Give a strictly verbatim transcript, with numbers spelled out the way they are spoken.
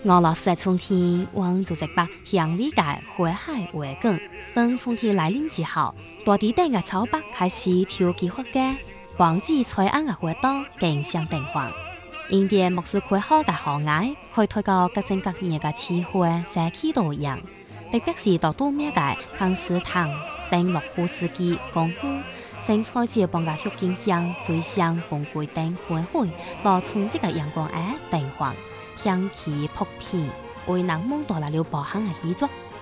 俄羅斯嘅春天往組織把鄉里嘅花海圍景，等春天來臨之後，大地頂嘅草白開始跳起花嘅，黃紫彩ánh嘅花朵競相變黃。因啲莫是開好嘅河岸，可以睇到各種各樣嘅刺花在起度樣，特別是到東面嘅康斯坦丁洛夫斯基公園，成採照幫嘅鬱金香、水香、玫瑰等花卉，到春節嘅陽光下變黃。香氣撲鼻，為人們帶來了無限嘅喜悅。